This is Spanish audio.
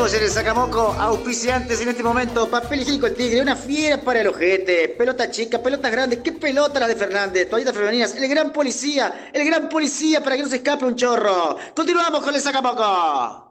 Seguimos en el Sacamoco, auspiciantes en este momento. Papel higiénico el Tigre, una fiera para el ojete. Pelota chica, pelotas grandes. ¿Qué pelota la de Fernández? Toallitas femeninas. El gran policía para que no se escape un chorro. Continuamos con el Sacamoco.